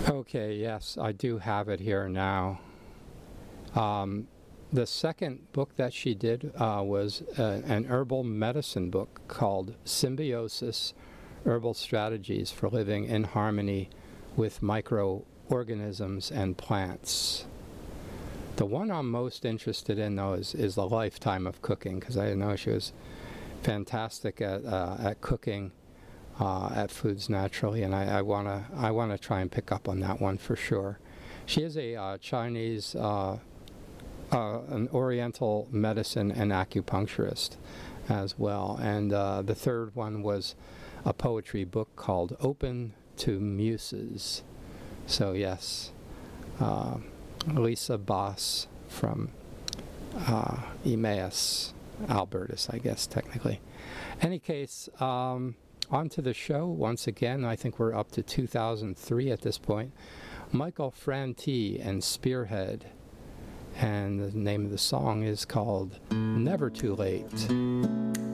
Okay, yes, I do have it here now. The second book that she did was an herbal medicine book called Symbiosis: Herbal Strategies for Living in Harmony with Microorganisms and Plants. The one I'm most interested in, though, is The Lifetime of Cooking, because I know she was fantastic at cooking at Foods Naturally, and I wanna try and pick up on that one for sure. She is a Chinese, an Oriental medicine and acupuncturist as well. And the third one was a poetry book called Open to Muses. So yes, Lisa Boss from Emmaus, Albertus, I guess, technically. Any case, on to the show once again. I think we're up to 2003 at this point. Michael Franti and Spearhead. And the name of the song is called Never Too Late.